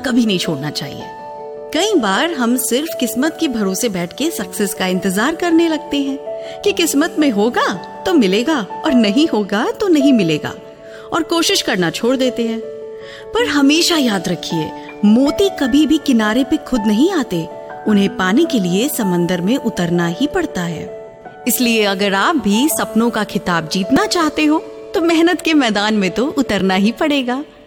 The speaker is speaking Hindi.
कभी नहीं छोड़ना चाहिए। कई बार हम सिर्फ किस्मत के भरोसे बैठ के सक्सेस का इंतजार करने लगते हैं कि किस्मत में होगा तो मिलेगा और नहीं होगा तो नहीं मिलेगा, और कोशिश करना छोड़ देते हैं। पर हमेशा याद रखिए, मोती कभी भी किनारे पे खुद नहीं आते, उन्हें पाने के लिए समंदर में उतरना ही पड़ता है। इसलिए अगर आप भी सपनों का खिताब जीतना चाहते हो तो मेहनत के मैदान में तो उतरना ही पड़ेगा।